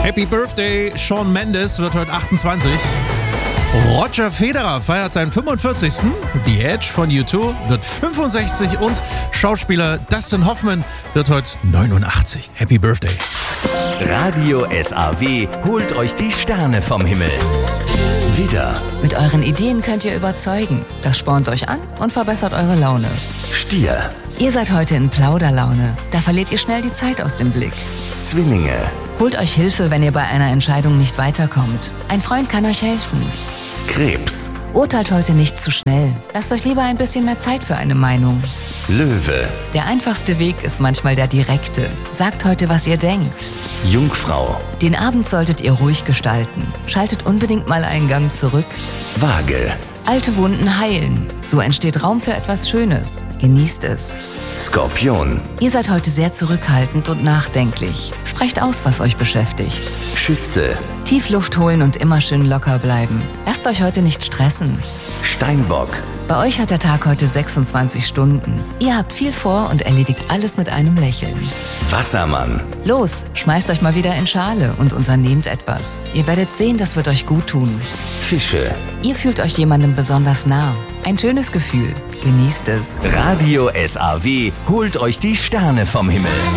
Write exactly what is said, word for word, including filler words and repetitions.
Happy Birthday, Shawn Mendes wird heute achtundzwanzig. Roger Federer feiert seinen fünfundvierzigsten. The Edge von U zwei wird fünfundsechzig und Schauspieler Dustin Hoffman wird heute neunundachtzig. Happy Birthday. Radio S A W holt euch die Sterne vom Himmel. Widder, Mit euren Ideen könnt ihr überzeugen. Das spornt euch an und verbessert eure Laune. Stier, Ihr seid heute in Plauderlaune. Da verliert ihr schnell die Zeit aus dem Blick. Zwillinge, Holt euch Hilfe, wenn ihr bei einer Entscheidung nicht weiterkommt. Ein Freund kann euch helfen. Krebs, Urteilt heute nicht zu schnell. Lasst euch lieber ein bisschen mehr Zeit für eine Meinung. Löwe, Der einfachste Weg ist manchmal der direkte. Sagt heute, was ihr denkt. Jungfrau, Den Abend solltet ihr ruhig gestalten. Schaltet unbedingt mal einen Gang zurück. Waage, Alte Wunden heilen. So entsteht Raum für etwas Schönes. Genießt es. Skorpion, Ihr seid heute sehr zurückhaltend und nachdenklich. Sprecht aus, was euch beschäftigt. Schütze, Tief Luft holen und immer schön locker bleiben. Lasst euch heute nicht stressen. Steinbock, Bei euch hat der Tag heute sechsundzwanzig Stunden. Ihr habt viel vor und erledigt alles mit einem Lächeln. Wassermann, Los, schmeißt euch mal wieder in Schale und unternehmt etwas. Ihr werdet sehen, das wird euch gut tun. Fische. Ihr fühlt euch jemandem besonders nah. Ein schönes Gefühl. Genießt es. Radio S A W holt euch die Sterne vom Himmel.